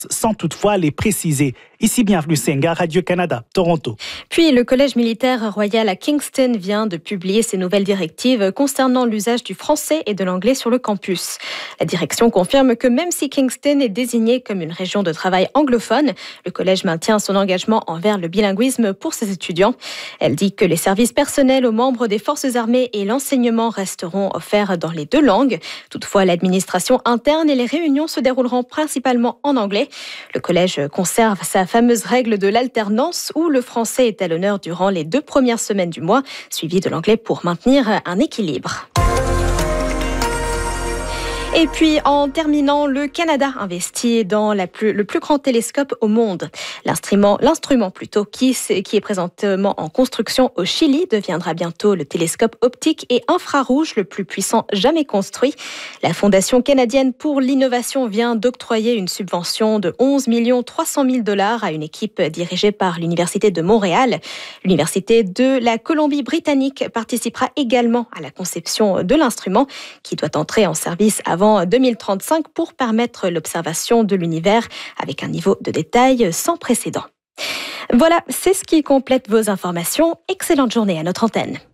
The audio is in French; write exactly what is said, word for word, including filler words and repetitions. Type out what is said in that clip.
sans toutefois les préciser. Ici, bienvenue Senga, Radio-Canada, Toronto. Puis, le Collège militaire royal à Kingston vient de publier ses nouvelles directives concernant l'usage du français et de l'anglais sur le campus. La direction confirme que même si Kingston est désignée comme une région de travail anglophone, le collège maintient son engagement envers le bilinguisme pour ses étudiants. Elle dit que les services personnels aux membres des forces armées et l'enseignement resteront offerts dans les deux langues. Toutefois, l'administration interne et les réunions se dérouleront principalement en anglais. Le collège conserve sa fameuse règle de l'alternance où le français est à l'honneur durant les deux premières semaines du mois, suivi de l'anglais pour maintenir un équilibre. Et puis, en terminant, le Canada investit dans la plus, le plus grand télescope au monde. L'instrument, l'instrument plutôt, qui, qui est présentement en construction au Chili, deviendra bientôt le télescope optique et infrarouge le plus puissant jamais construit. La Fondation canadienne pour l'innovation vient d'octroyer une subvention de onze millions trois cent mille dollars à une équipe dirigée par l'Université de Montréal. L'Université de la Colombie-Britannique participera également à la conception de l'instrument qui doit entrer en service avant deux mille trente-cinq pour permettre l'observation de l'univers avec un niveau de détail sans précédent. Voilà, c'est ce qui complète vos informations. Excellente journée à notre antenne.